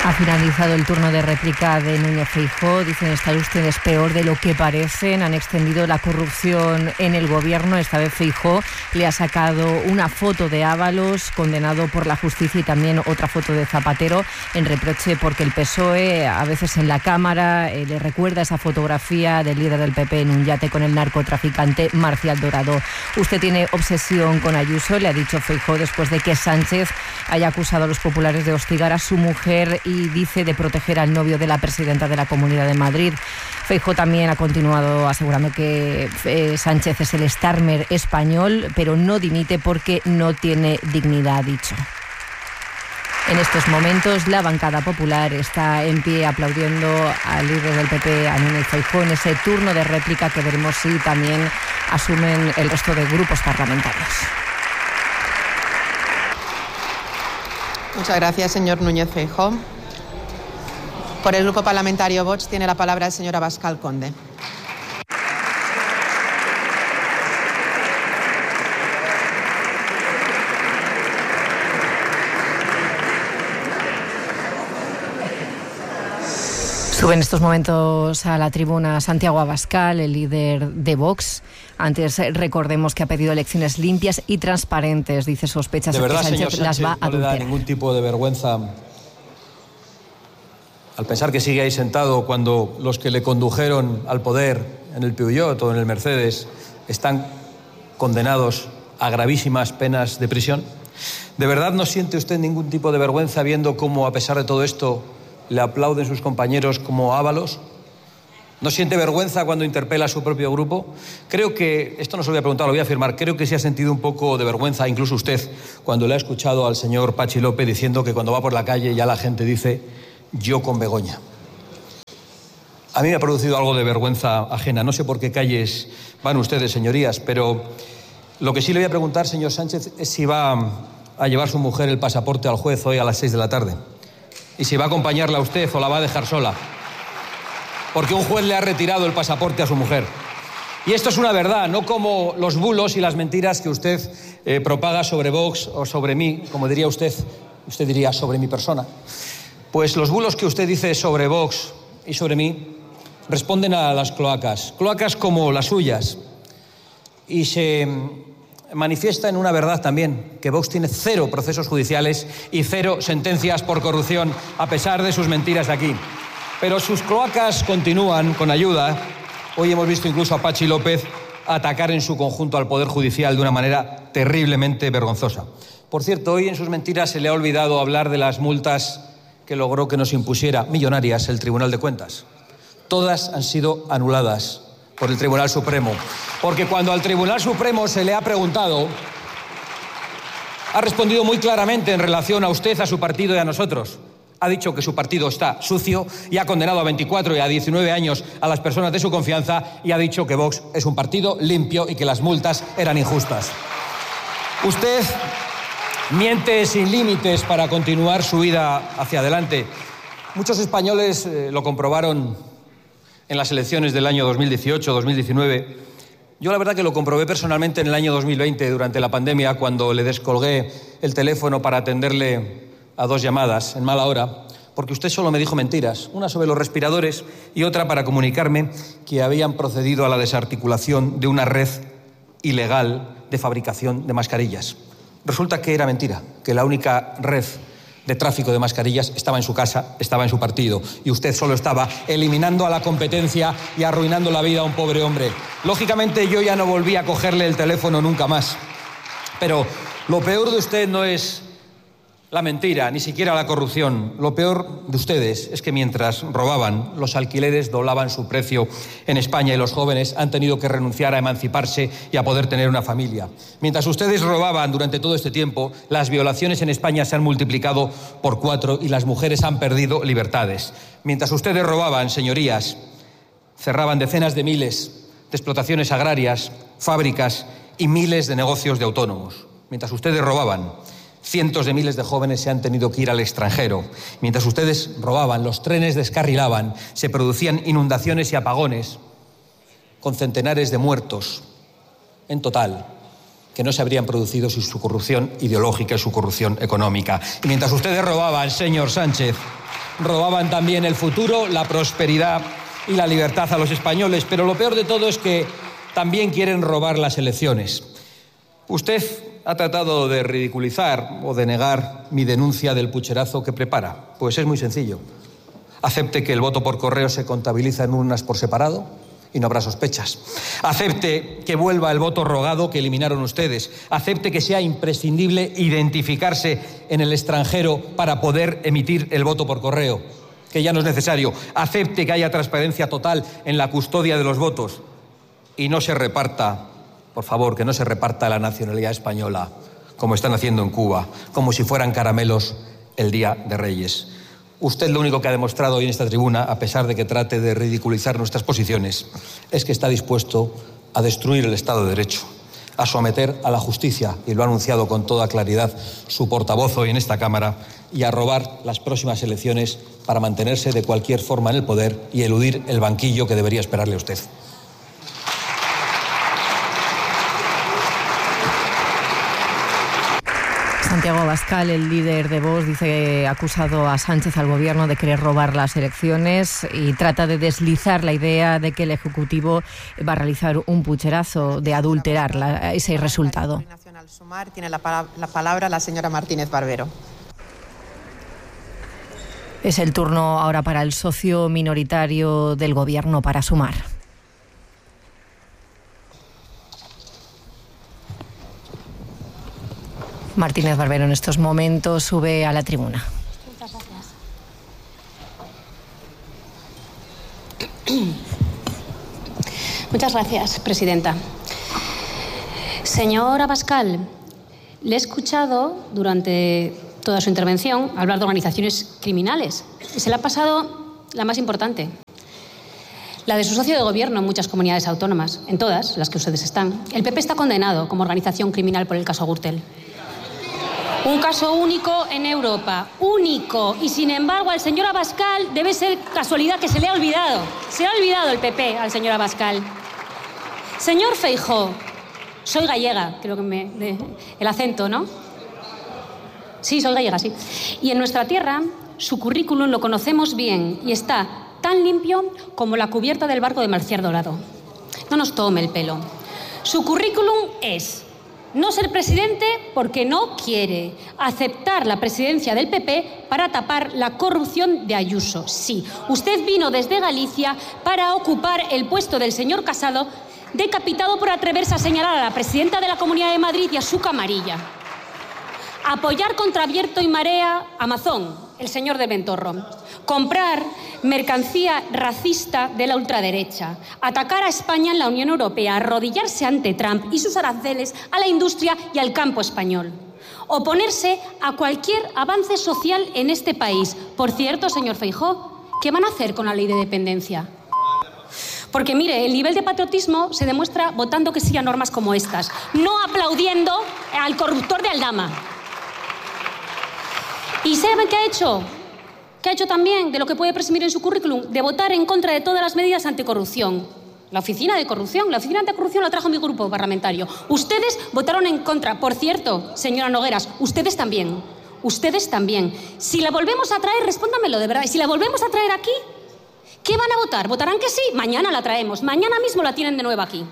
Ha finalizado el turno de réplica de Núñez Feijóo. Dicen estar ustedes peor de lo que parecen. Han extendido la corrupción en el gobierno. Esta vez Feijóo le ha sacado una foto de Ábalos, condenado por la justicia, y también otra foto de Zapatero, en reproche porque el PSOE, a veces en la Cámara, le recuerda esa fotografía del líder del PP en un yate con el narcotraficante Marcial Dorado. Usted tiene obsesión con Ayuso, le ha dicho Feijóo después de que Sánchez haya acusado a los populares de hostigar a su mujer y dice de proteger al novio de la presidenta de la Comunidad de Madrid. Feijóo también ha continuado asegurando que Sánchez es el Starmer español, pero no dimite porque no tiene dignidad, ha dicho. En estos momentos la bancada popular está en pie aplaudiendo al líder del PP, a Núñez Feijóo, en ese turno de réplica que veremos si también asumen el resto de grupos parlamentarios. Muchas gracias, señor Núñez Feijóo. Por el Grupo Parlamentario Vox tiene la palabra el señor Abascal Conde. Sube en estos momentos a la tribuna Santiago Abascal, el líder de Vox. Antes, recordemos que ha pedido elecciones limpias y transparentes. Dice sospechas de verdad, que Sánchez las va a no le da adulterar. Ningún tipo de vergüenza al pensar que sigue ahí sentado cuando los que le condujeron al poder en el Peugeot o en el Mercedes están condenados a gravísimas penas de prisión. ¿De verdad no siente usted ningún tipo de vergüenza viendo cómo, a pesar de todo esto, le aplauden sus compañeros como Ábalos? ¿No siente vergüenza cuando interpela a su propio grupo? Creo que, esto no se lo voy a preguntar, lo voy a afirmar, creo que sí ha sentido un poco de vergüenza, incluso usted, cuando le ha escuchado al señor Patxi López diciendo que cuando va por la calle ya la gente dice "yo con Begoña". A mí me ha producido algo de vergüenza ajena. No sé por qué calles van ustedes, señorías, pero lo que sí le voy a preguntar, señor Sánchez, es si va a llevar su mujer el pasaporte al juez hoy a las 6 de la tarde. Y si va a acompañarla a usted o la va a dejar sola. Porque un juez le ha retirado el pasaporte a su mujer. Y esto es una verdad, no como los bulos y las mentiras que usted propaga sobre Vox o sobre mí, como diría usted diría sobre mi persona. Pues los bulos que usted dice sobre Vox y sobre mí responden a las cloacas como las suyas. Y se manifiesta en una verdad también, que Vox tiene 0 procesos judiciales y 0 sentencias por corrupción, a pesar de sus mentiras de aquí. Pero sus cloacas continúan con ayuda. Hoy hemos visto incluso a Patxi López atacar en su conjunto al Poder Judicial de una manera terriblemente vergonzosa. Por cierto, hoy en sus mentiras se le ha olvidado hablar de las multas que logró que nos impusiera, millonarias, el Tribunal de Cuentas. Todas han sido anuladas por el Tribunal Supremo. Porque cuando al Tribunal Supremo se le ha preguntado, ha respondido muy claramente en relación a usted, a su partido y a nosotros. Ha dicho que su partido está sucio y ha condenado a 24 y a 19 años a las personas de su confianza y ha dicho que Vox es un partido limpio y que las multas eran injustas. Usted miente sin límites para continuar su vida hacia adelante. Muchos españoles lo comprobaron en las elecciones del año 2018-2019. Yo la verdad que lo comprobé personalmente en el año 2020, durante la pandemia, cuando le descolgué el teléfono para atenderle a 2 llamadas en mala hora, porque usted solo me dijo mentiras, una sobre los respiradores y otra para comunicarme que habían procedido a la desarticulación de una red ilegal de fabricación de mascarillas. Resulta que era mentira, que la única red de tráfico de mascarillas estaba en su casa, estaba en su partido, y usted solo estaba eliminando a la competencia y arruinando la vida a un pobre hombre. Lógicamente yo ya no volví a cogerle el teléfono nunca más. Pero lo peor de usted no es la mentira, ni siquiera la corrupción. Lo peor de ustedes es que mientras robaban, los alquileres doblaban su precio en España y los jóvenes han tenido que renunciar a emanciparse y a poder tener una familia. Mientras ustedes robaban durante todo este tiempo, las violaciones en España se han multiplicado por 4 y las mujeres han perdido libertades. Mientras ustedes robaban, señorías, cerraban decenas de miles de explotaciones agrarias, fábricas y miles de negocios de autónomos. Mientras ustedes robaban, cientos de miles de jóvenes se han tenido que ir al extranjero. Mientras ustedes robaban, los trenes descarrilaban, se producían inundaciones y apagones, con centenares de muertos en total, que no se habrían producido sin su corrupción ideológica y su corrupción económica. Y mientras ustedes robaban, señor Sánchez, robaban también el futuro, la prosperidad y la libertad a los españoles. Pero lo peor de todo es que también quieren robar las elecciones. Usted ha tratado de ridiculizar o de negar mi denuncia del pucherazo que prepara. Pues es muy sencillo. Acepte que el voto por correo se contabiliza en urnas por separado y no habrá sospechas. Acepte que vuelva el voto rogado que eliminaron ustedes. Acepte que sea imprescindible identificarse en el extranjero para poder emitir el voto por correo, que ya no es necesario. Acepte que haya transparencia total en la custodia de los votos y no se reparta, por favor, que no se reparta la nacionalidad española como están haciendo en Cuba, como si fueran caramelos el Día de Reyes. Usted lo único que ha demostrado hoy en esta tribuna, a pesar de que trate de ridiculizar nuestras posiciones, es que está dispuesto a destruir el Estado de Derecho, a someter a la justicia, y lo ha anunciado con toda claridad su portavoz hoy en esta Cámara, y a robar las próximas elecciones para mantenerse de cualquier forma en el poder y eludir el banquillo que debería esperarle a usted. Santiago Abascal, el líder de Vox, dice acusado a Sánchez, al gobierno, de querer robar las elecciones y trata de deslizar la idea de que el Ejecutivo va a realizar un pucherazo, de adulterar ese resultado. Tiene la palabra la señora Martínez Barbero. Es el turno ahora para el socio minoritario del gobierno para Sumar. Martínez Barbero en estos momentos sube a la tribuna. Muchas gracias. Muchas gracias, presidenta. Señor Abascal, le he escuchado durante toda su intervención hablar de organizaciones criminales. Y se le ha pasado la más importante, la de su socio de gobierno en muchas comunidades autónomas, en todas las que ustedes están. El PP está condenado como organización criminal por el caso Gürtel. Un caso único en Europa, único. Y sin embargo al señor Abascal debe ser casualidad que se le ha olvidado. Se ha olvidado el PP al señor Abascal. Señor Feijóo, soy gallega, creo que el acento, ¿no? Sí, soy gallega, sí. Y en nuestra tierra su currículum lo conocemos bien y está tan limpio como la cubierta del barco de Mercier Dorado. No nos tome el pelo. Su currículum es no ser presidente porque no quiere, aceptar la presidencia del PP para tapar la corrupción de Ayuso. Sí, usted vino desde Galicia para ocupar el puesto del señor Casado, decapitado por atreverse a señalar a la presidenta de la Comunidad de Madrid y a su camarilla. Apoyar contra viento y marea a Mazón, el señor de Ventorro. Comprar mercancía racista de la ultraderecha. Atacar a España en la Unión Europea. Arrodillarse ante Trump y sus aranceles a la industria y al campo español. Oponerse a cualquier avance social en este país. Por cierto, señor Feijóo, ¿qué van a hacer con la ley de dependencia? Porque, mire, el nivel de patriotismo se demuestra votando que sí a normas como estas, no aplaudiendo al corruptor de Aldama. ¿Y saben qué ha hecho? ¿Qué ha hecho también de lo que puede presumir en su currículum? De votar en contra de todas las medidas anticorrupción. La oficina de corrupción, la oficina anticorrupción la trajo mi grupo parlamentario. Ustedes votaron en contra. Por cierto, señora Nogueras, ustedes también. Ustedes también. Si la volvemos a traer, respóndamelo de verdad. Y si la volvemos a traer aquí, ¿qué van a votar? ¿Votarán que sí? Mañana la traemos. Mañana mismo la tienen de nuevo aquí.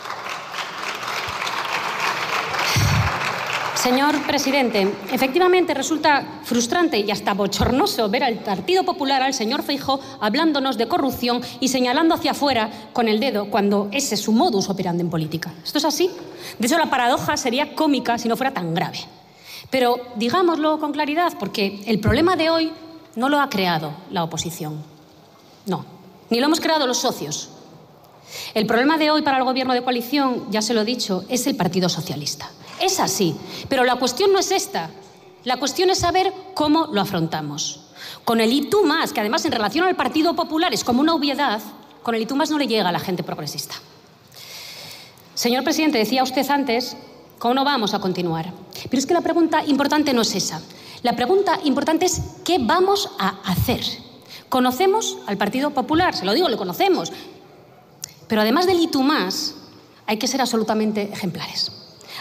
Señor presidente, efectivamente resulta frustrante y hasta bochornoso ver al Partido Popular, al señor Feijóo, hablándonos de corrupción y señalando hacia afuera con el dedo cuando ese es su modus operandi en política. Esto es así. De hecho, la paradoja sería cómica si no fuera tan grave. Pero digámoslo con claridad, porque el problema de hoy no lo ha creado la oposición. No, ni lo hemos creado los socios. El problema de hoy para el gobierno de coalición, ya se lo he dicho, es el Partido Socialista. Es así, pero la cuestión no es esta. La cuestión es saber cómo lo afrontamos. Con el y tú más, que además en relación al Partido Popular es como una obviedad, con el y tú más no le llega a la gente progresista. Señor presidente, decía usted antes, ¿cómo no vamos a continuar? Pero es que la pregunta importante no es esa. La pregunta importante es ¿qué vamos a hacer? Conocemos al Partido Popular, se lo digo, lo conocemos. Pero además del y tú más, hay que ser absolutamente ejemplares.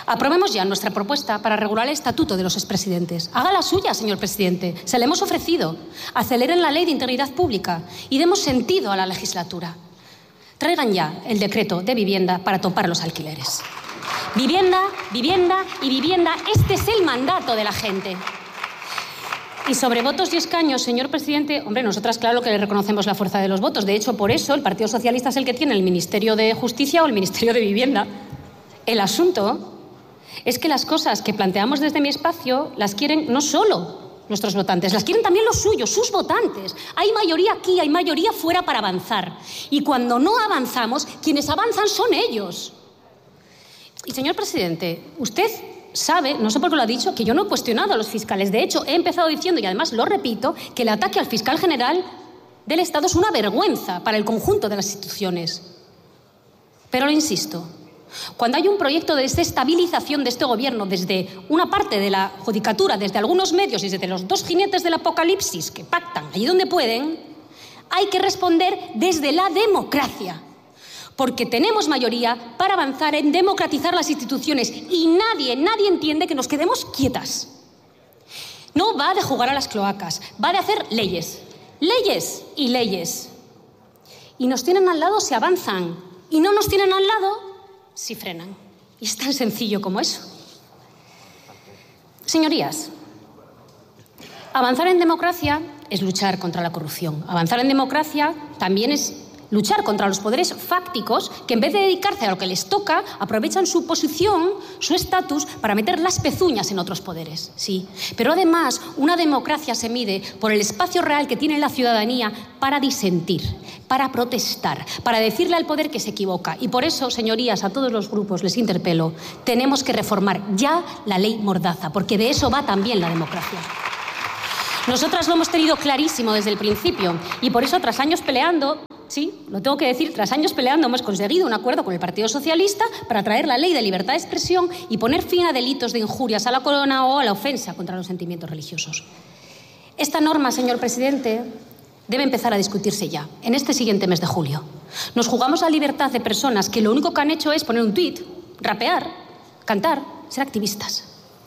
Aprobemos ya nuestra propuesta para regular el estatuto de los expresidentes. Haga la suya, señor presidente. Se le hemos ofrecido. Aceleren la ley de integridad pública y demos sentido a la legislatura. Traigan ya el decreto de vivienda para topar los alquileres. Vivienda, vivienda y vivienda. Este es el mandato de la gente. Y sobre votos y escaños, señor presidente, hombre, nosotras claro que le reconocemos la fuerza de los votos. De hecho, por eso el Partido Socialista es el que tiene el Ministerio de Justicia o el Ministerio de Vivienda. El asunto es que las cosas que planteamos desde mi espacio las quieren no solo nuestros votantes, las quieren también los suyos, sus votantes. Hay mayoría aquí, hay mayoría fuera para avanzar. Y cuando no avanzamos, quienes avanzan son ellos. Y señor presidente, usted sabe, no sé por qué lo ha dicho, que yo no he cuestionado a los fiscales. De hecho, he empezado diciendo, y además lo repito, que el ataque al fiscal general del Estado es una vergüenza para el conjunto de las instituciones. Pero lo insisto, cuando hay un proyecto de desestabilización de este gobierno desde una parte de la judicatura, desde algunos medios y desde los dos jinetes del apocalipsis que pactan allí donde pueden, hay que responder desde la democracia. Porque tenemos mayoría para avanzar en democratizar las instituciones y nadie entiende que nos quedemos quietas. No va de jugar a las cloacas, va de hacer leyes, leyes y leyes. Y nos tienen al lado si avanzan y no nos tienen al lado si frenan. Y es tan sencillo como eso. Señorías, avanzar en democracia es luchar contra la corrupción. Avanzar en democracia también es luchar contra los poderes fácticos que, en vez de dedicarse a lo que les toca, aprovechan su posición, su estatus, para meter las pezuñas en otros poderes. Sí, pero además una democracia se mide por el espacio real que tiene la ciudadanía para disentir, para protestar, para decirle al poder que se equivoca. Y por eso, señorías, a todos los grupos les interpelo, tenemos que reformar ya la ley Mordaza, porque de eso va también la democracia. Nosotras lo hemos tenido clarísimo desde el principio y por eso, tras años peleando, sí, lo tengo que decir, tras años peleando hemos conseguido un acuerdo con el Partido Socialista para traer la ley de libertad de expresión y poner fin a delitos de injurias a la corona o a la ofensa contra los sentimientos religiosos. Esta norma, señor presidente, debe empezar a discutirse ya, en este siguiente mes de julio. Nos jugamos la libertad de personas que lo único que han hecho es poner un tuit, rapear, cantar, ser activistas.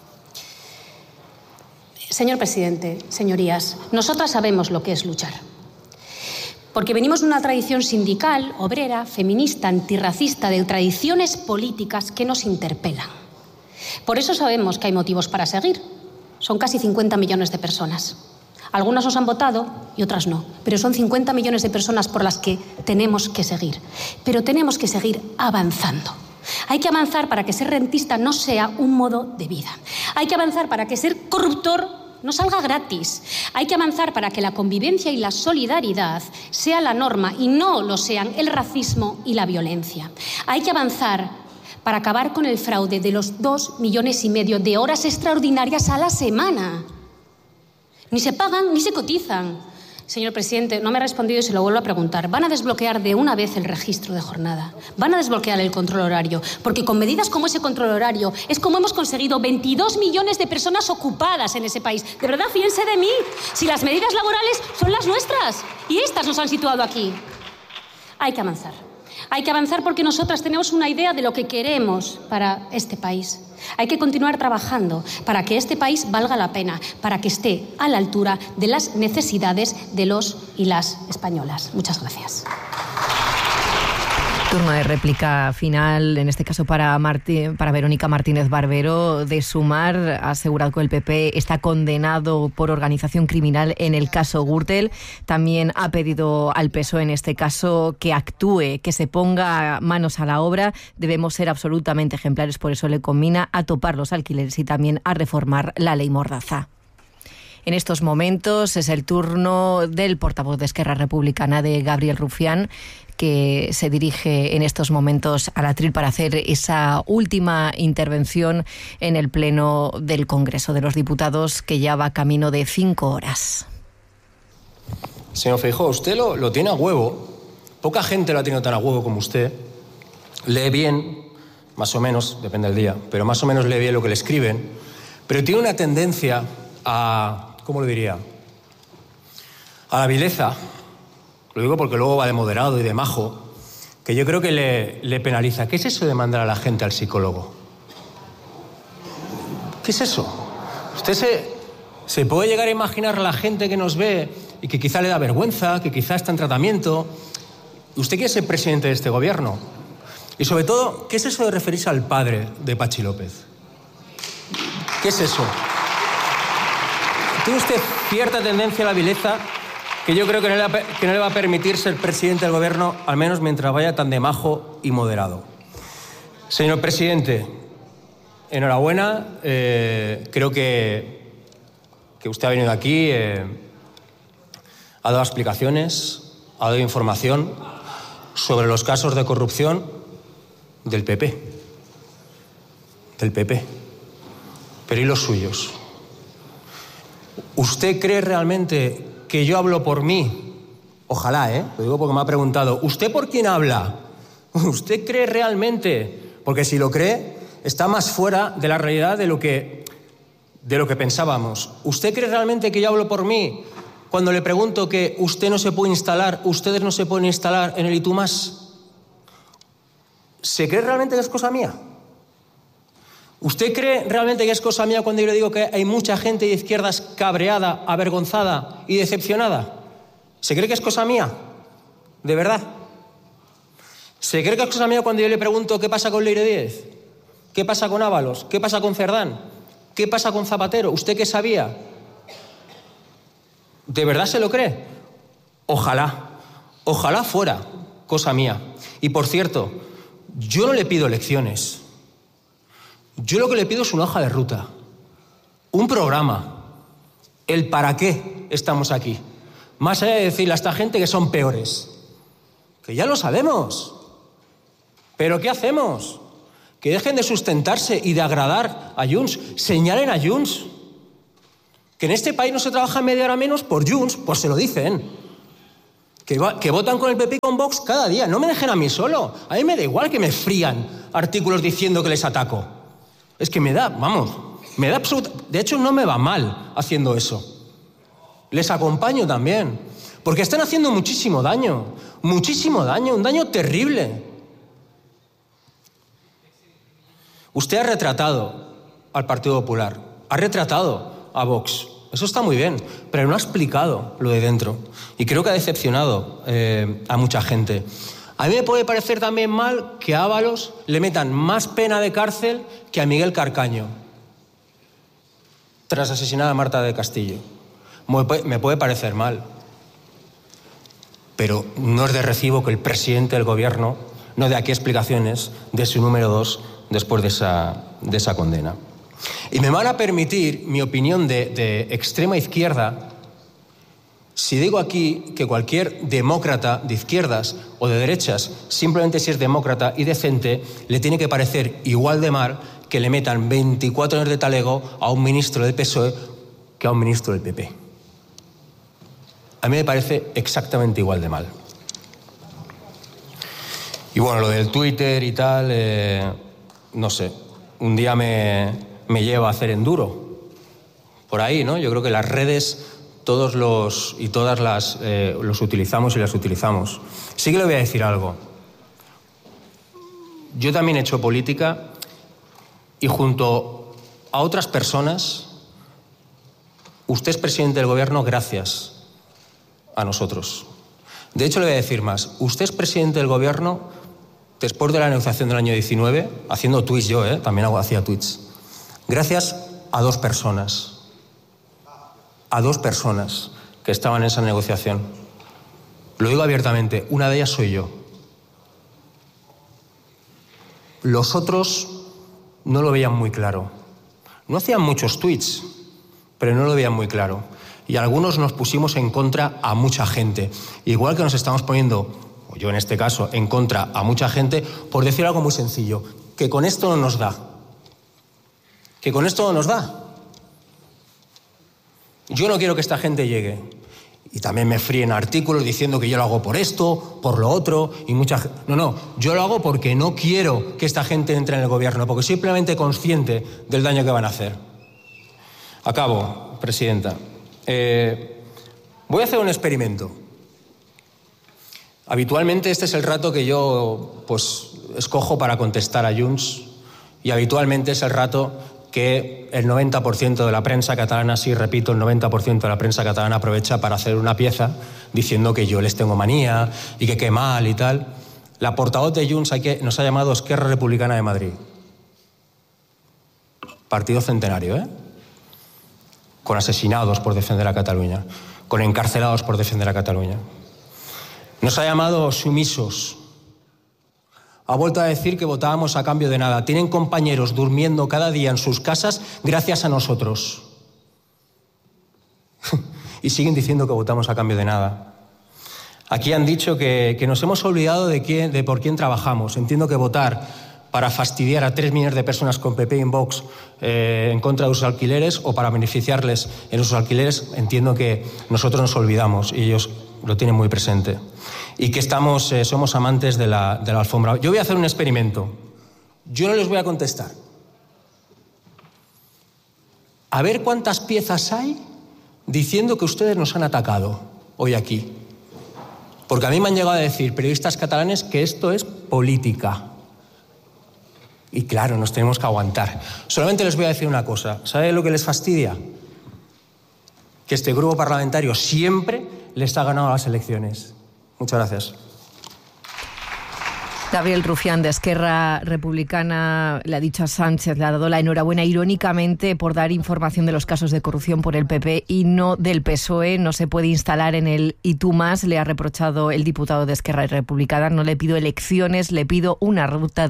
Señor presidente, señorías, nosotras sabemos lo que es luchar. Porque venimos de una tradición sindical, obrera, feminista, antirracista, de tradiciones políticas que nos interpelan. Por eso sabemos que hay motivos para seguir. Son casi 50 millones de personas. Algunas nos han votado y otras no, pero son 50 millones de personas por las que tenemos que seguir. Pero tenemos que seguir avanzando. Hay que avanzar para que ser rentista no sea un modo de vida. Hay que avanzar para que ser corruptor no salga gratis. Hay que avanzar para que la convivencia y la solidaridad sea la norma y no lo sean el racismo y la violencia. Hay que avanzar para acabar con el fraude de los 2,5 millones de horas extraordinarias a la semana. Ni se pagan ni se cotizan. Señor presidente, no me ha respondido y se lo vuelvo a preguntar. ¿Van a desbloquear de una vez el registro de jornada? ¿Van a desbloquear el control horario? Porque con medidas como ese control horario es como hemos conseguido 22 millones de personas ocupadas en ese país. De verdad, fíjense de mí. Si las medidas laborales son las nuestras y estas nos han situado aquí. Hay que avanzar. Hay que avanzar porque nosotras tenemos una idea de lo que queremos para este país. Hay que continuar trabajando para que este país valga la pena, para que esté a la altura de las necesidades de los y las españolas. Muchas gracias. Turno de réplica final, en este caso para Verónica Martínez Barbero, de Sumar. Ha asegurado que el PP está condenado por organización criminal en el caso Gürtel. También ha pedido al PSOE, en este caso, que actúe, que se ponga manos a la obra. Debemos ser absolutamente ejemplares, por eso le conmina a topar los alquileres y también a reformar la ley Mordaza. En estos momentos es el turno del portavoz de Esquerra Republicana, de Gabriel Rufián, que se dirige en estos momentos al atril para hacer esa última intervención en el Pleno del Congreso de los Diputados, que ya va camino de 5 horas. Señor Feijóo, usted lo tiene a huevo. Poca gente lo ha tenido tan a huevo como usted. Lee bien, más o menos, depende del día, pero más o menos lee bien lo que le escriben. Pero tiene una tendencia a, ¿cómo le diría?, a la vileza. Lo digo porque luego va de moderado y de majo, que yo creo que le penaliza. ¿Qué es eso de mandar a la gente al psicólogo? ¿Qué es eso? Usted se puede llegar a imaginar a la gente que nos ve y que quizá le da vergüenza, que quizá está en tratamiento. ¿Usted quiere ser presidente de este gobierno? Y sobre todo, ¿qué es eso de referirse al padre de Patxi López? ¿Qué es eso? Tiene usted cierta tendencia a la vileza que yo creo que no le va a permitir ser presidente del gobierno, al menos mientras vaya tan de majo y moderado. Señor presidente, enhorabuena. Creo que usted ha venido aquí, ha dado explicaciones, ha dado información sobre los casos de corrupción del PP. Del PP. Pero ¿y los suyos? ¿Usted cree realmente que yo hablo por mí? Ojalá, lo digo porque me ha preguntado. ¿Usted por quién habla? ¿Usted cree realmente? Porque si lo cree, está más fuera de la realidad de lo que pensábamos. ¿Usted cree realmente que yo hablo por mí cuando le pregunto que usted no se puede instalar, ustedes no se pueden instalar en el Y tú más? ¿Se cree realmente que es cosa mía? ¿Usted cree realmente que es cosa mía cuando yo le digo que hay mucha gente de izquierdas cabreada, avergonzada y decepcionada? ¿Se cree que es cosa mía? ¿De verdad? ¿Se cree que es cosa mía cuando yo le pregunto qué pasa con Leire Díez? ¿Qué pasa con Ábalos? ¿Qué pasa con Cerdán? ¿Qué pasa con Zapatero? ¿Usted qué sabía? ¿De verdad se lo cree? Ojalá fuera cosa mía. Y por cierto, yo no le pido lecciones. Yo lo que le pido es una hoja de ruta, un programa, el para qué estamos aquí. Más allá de decirle a esta gente que son peores, que ya lo sabemos. ¿Pero qué hacemos? Que dejen de sustentarse y de agradar a Junts. Señalen a Junts. Que en este país no se trabaja media hora menos por Junts, pues se lo dicen. Que votan con el PP y con Vox cada día. No me dejen a mí solo. A mí me da igual que me frían artículos diciendo que les ataco. Es que me da absoluta... De hecho, no me va mal haciendo eso. Les acompaño también. Porque están haciendo muchísimo daño, un daño terrible. Usted ha retratado al Partido Popular, ha retratado a Vox. Eso está muy bien, pero no ha explicado lo de dentro. Y creo que ha decepcionado a mucha gente. A mí me puede parecer también mal que a Ábalos le metan más pena de cárcel que a Miguel Carcaño, tras asesinar a Marta de Castillo. Me puede parecer mal. Pero no es de recibo que el presidente del gobierno no dé aquí explicaciones de su número 2 después de esa condena. Y me van a permitir mi opinión de extrema izquierda si digo aquí que cualquier demócrata de izquierdas o de derechas, simplemente si es demócrata y decente, le tiene que parecer igual de mal que le metan 24 años de talego a un ministro del PSOE que a un ministro del PP. A mí me parece exactamente igual de mal. Y bueno, lo del Twitter y tal, no sé, un día me lleva a hacer enduro. Por ahí, ¿no? Yo creo que las redes todos los utilizamos y las utilizamos. Sí que le voy a decir algo. Yo también he hecho política y junto a otras personas, usted es presidente del gobierno gracias a nosotros. De hecho, le voy a decir más. Usted es presidente del gobierno después de la negociación del año 19, haciendo tweets yo, también hacía tweets, gracias a dos personas que estaban en esa negociación. Lo digo abiertamente, una de ellas soy yo. Los otros no lo veían muy claro. No hacían muchos tweets, pero no lo veían muy claro. Y algunos nos pusimos en contra a mucha gente. Igual que nos estamos poniendo, o yo en este caso, en contra a mucha gente, por decir algo muy sencillo, que con esto no nos da. Que con esto no nos da. Yo no quiero que esta gente llegue. Y también me fríen artículos diciendo que yo lo hago por esto, por lo otro, y No, yo lo hago porque no quiero que esta gente entre en el gobierno, porque soy plenamente consciente del daño que van a hacer. Acabo, presidenta. Voy a hacer un experimento. Habitualmente este es el rato que yo escojo para contestar a Junts, y habitualmente es el rato que el 90% de la prensa catalana, sí, repito, el 90% de la prensa catalana aprovecha para hacer una pieza diciendo que yo les tengo manía y que qué mal y tal. La portavoz de Junts nos ha llamado Esquerra Republicana de Madrid. Partido centenario, ¿eh? Con asesinados por defender a Cataluña, con encarcelados por defender a Cataluña. Nos ha llamado sumisos. Ha vuelto a decir que votábamos a cambio de nada. Tienen compañeros durmiendo cada día en sus casas gracias a nosotros. Y siguen diciendo que votamos a cambio de nada. Aquí han dicho que nos hemos olvidado de por quién trabajamos. Entiendo que votar para fastidiar a 3 millones de personas con PP y Vox en contra de sus alquileres o para beneficiarles en sus alquileres, entiendo que nosotros nos olvidamos y ellos lo tienen muy presente. Y que somos amantes de la alfombra. Yo voy a hacer un experimento. Yo no les voy a contestar. A ver cuántas piezas hay diciendo que ustedes nos han atacado hoy aquí. Porque a mí me han llegado a decir periodistas catalanes que esto es política. Y claro, nos tenemos que aguantar. Solamente les voy a decir una cosa. ¿Sabe lo que les fastidia? Que este grupo parlamentario siempre les ha ganado las elecciones. Muchas gracias. Gabriel Rufián, de Esquerra Republicana, le ha dicho a Sánchez, le ha dado la enhorabuena irónicamente por dar información de los casos de corrupción por el PP y no del PSOE. No se puede instalar en el "y tú más", le ha reprochado el diputado de Esquerra Republicana. No le pido elecciones, le pido una ruta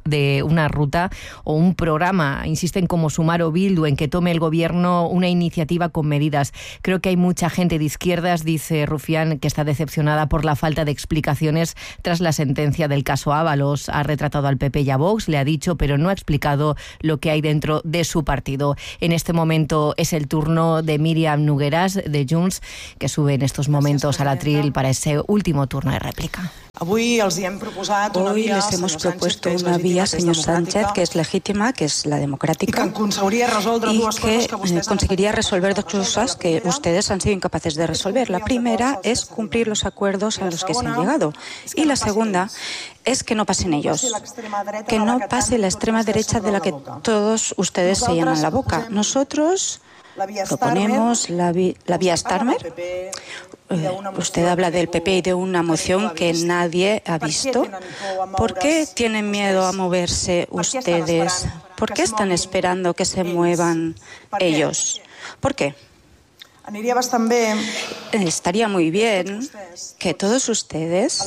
o un programa. Insisten como Sumar o Bildu en que tome el gobierno una iniciativa con medidas. Creo que hay mucha gente de izquierdas, dice Rufián, que está decepcionada por la falta de explicaciones tras la sentencia del caso Ábalos. Ha retratado al PP y a Vox, le ha dicho, pero no ha explicado lo que hay dentro de su partido. En este momento es el turno de Míriam Nogueras, de Junts, que sube en estos momentos al atril para ese último turno de réplica. Hoy les hemos propuesto una vía, señor Sánchez, que es legítima, que es la democrática, y que conseguiría resolver 2 cosas que ustedes han sido incapaces de resolver. La primera es cumplir los acuerdos a los que se han llegado. Y la segunda es que no pasen ellos, que no pase la extrema derecha de la que todos ustedes se llenan la boca. Nosotros proponemos la vía Starmer. Usted habla del PP y de una moción que nadie ha visto. ¿Por qué tienen miedo a moverse ustedes? ¿Por qué están esperando que se muevan ellos? ¿Por qué? Estaría muy bien que todos ustedes,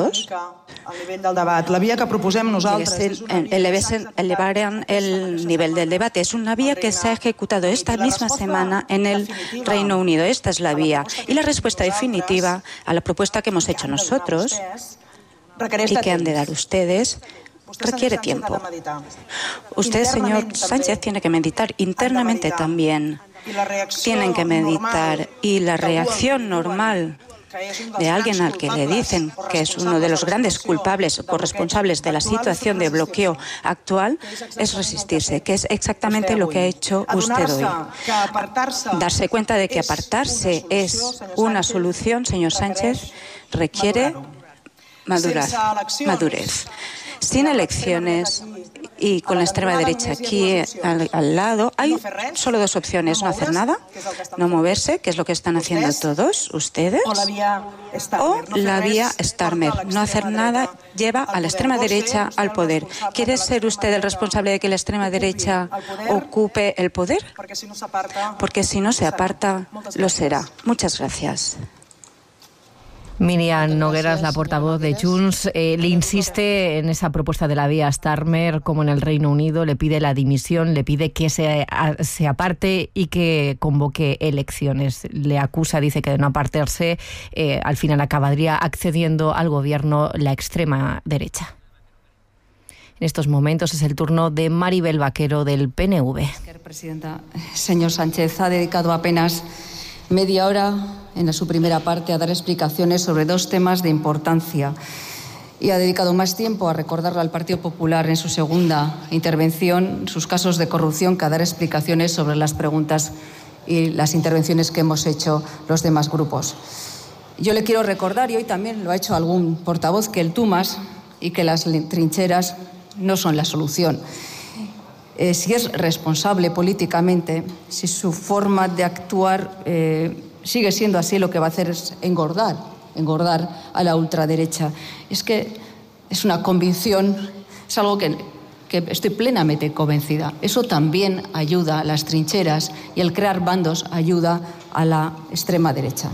elevaran el nivel del debate. Es una vía que se ha ejecutado esta misma semana en el Reino Unido. Esta es la vía. Y la respuesta definitiva a la propuesta que hemos hecho nosotros y que han de dar ustedes requiere tiempo. Usted, señor Sánchez, tiene que meditar internamente también. Tienen que meditar, y la reacción normal de alguien al que le dicen que es uno de los grandes culpables o corresponsables de la situación de bloqueo actual es resistirse, que es exactamente lo que ha hecho usted hoy. Darse cuenta de que apartarse es una solución, señor Sánchez, requiere madurez. Sin elecciones y con la extrema derecha aquí al lado, hay solo 2 opciones: no hacer nada, no moverse, que es lo que están haciendo todos ustedes, o la vía Starmer. No hacer nada lleva a la extrema derecha al poder. ¿Quiere ser usted el responsable de que la extrema derecha ocupe el poder? Porque si no se aparta, lo será. Muchas gracias. Míriam Nogueras, la portavoz de Junts, le insiste en esa propuesta de la vía Starmer, como en el Reino Unido, le pide la dimisión, le pide que se aparte y que convoque elecciones. Le acusa, dice que de no apartarse, al final acabaría accediendo al gobierno la extrema derecha. En estos momentos es el turno de Maribel Vaquero, del PNV. Presidenta, señor Sánchez, ha dedicado apenas media hora en su primera parte a dar explicaciones sobre 2 temas de importancia y ha dedicado más tiempo a recordarle al Partido Popular en su segunda intervención sus casos de corrupción que a dar explicaciones sobre las preguntas y las intervenciones que hemos hecho los demás grupos. Yo le quiero recordar, y hoy también lo ha hecho algún portavoz, que el tú más y que las trincheras no son la solución. si es responsable políticamente, si su forma de actuar sigue siendo así, lo que va a hacer es engordar a la ultraderecha. Es que es una convicción, es algo que estoy plenamente convencida. Eso también ayuda a las trincheras y el crear bandos ayuda a la extrema derecha.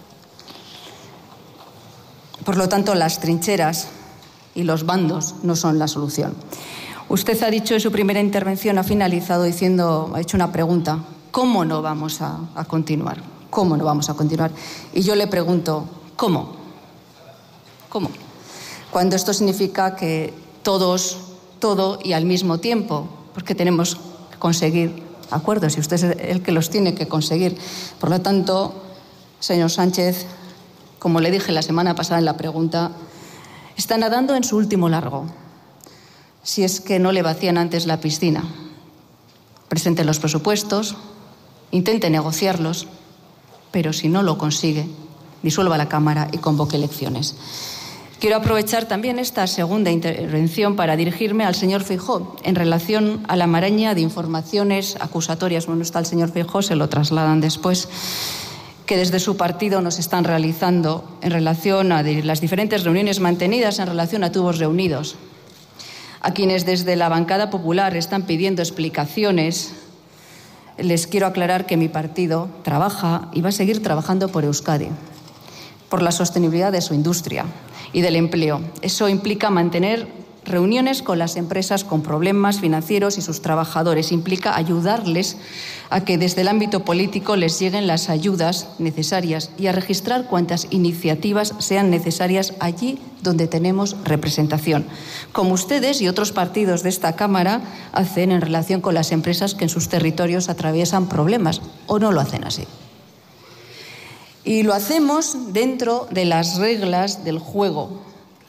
Por lo tanto, las trincheras y los bandos no son la solución. Usted ha dicho en su primera intervención, ha finalizado ha hecho una pregunta: ¿cómo no vamos a continuar? ¿Cómo no vamos a continuar? Y yo le pregunto, ¿cómo? ¿Cómo? Cuando esto significa que todos, todo y al mismo tiempo, porque tenemos que conseguir acuerdos y usted es el que los tiene que conseguir. Por lo tanto, señor Sánchez, como le dije la semana pasada en la pregunta, está nadando en su último largo. Si es que no le vacían antes la piscina. Presente los presupuestos, intente negociarlos, pero si no lo consigue, disuelva la Cámara y convoque elecciones. Quiero aprovechar también esta segunda intervención para dirigirme al señor Feijóo en relación a la maraña de informaciones acusatorias. Bueno, está el señor Feijóo, se lo trasladan después, que desde su partido nos están realizando en relación a las diferentes reuniones mantenidas en relación a tubos reunidos. A quienes desde la bancada popular están pidiendo explicaciones, les quiero aclarar que mi partido trabaja y va a seguir trabajando por Euskadi, por la sostenibilidad de su industria y del empleo. Eso implica mantener reuniones con las empresas con problemas financieros y sus trabajadores. Implica ayudarles a que desde el ámbito político les lleguen las ayudas necesarias y a registrar cuantas iniciativas sean necesarias allí donde tenemos representación, como ustedes y otros partidos de esta Cámara hacen en relación con las empresas que en sus territorios atraviesan problemas, o no lo hacen así. Y lo hacemos dentro de las reglas del juego